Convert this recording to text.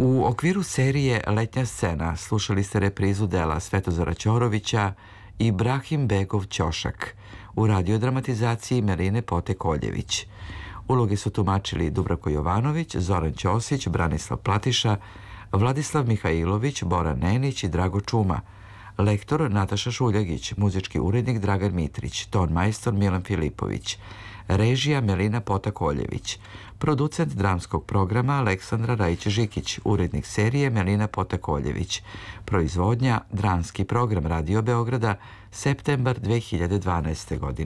U okviru serije Letnja scena slušali ste reprizu dela Svetozara Ćorovića i Brahim Begov Ćošak u radiodramatizaciji Meline Potek-Oljević. Uloge su tumačili Dubravko Jovanović, Zoran Ćosić, Branislav Platiša, Vladislav Mihajlović, Bora Nenić i Drago Čuma, lektor Nataša Šuljagić, muzički urednik Dragan Mitrić, ton majstor Milan Filipović, režija Melina Potak-Oljević, producent dramskog programa Aleksandra Rajić-Žikić, urednik serije Melina Potak-Oljević, proizvodnja Dramski program Radio Beograda, septembar 2012. godine.